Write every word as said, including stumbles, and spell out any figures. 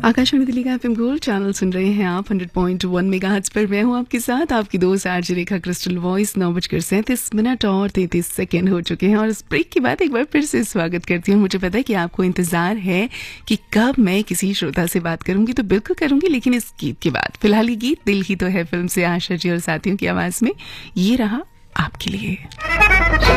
आकाशवाणी दिल्ली का FM gold channel सुन रहे हैं आप हंड्रेड पॉइंट वन मेगाहर्ट्ज पर। मैं हूं आपके साथ आपकी दोस्त आरजे रेखा क्रिस्टल। वॉइस नौ बजकर सैंतीस मिनट और तैंतीस सेकेंड हो चुके हैं और इस ब्रेक के बाद एक बार फिर से स्वागत करती हूँ। मुझे पता है कि आपको इंतजार है कि कब मैं किसी श्रोता से बात करूंगी, तो बिल्कुल करूंगी, लेकिन इस गीत के बाद। फिलहाल ये गीत दिल ही तो है फिल्म से आशा जी और साथियों की आवाज में ये रहा आपके लिए।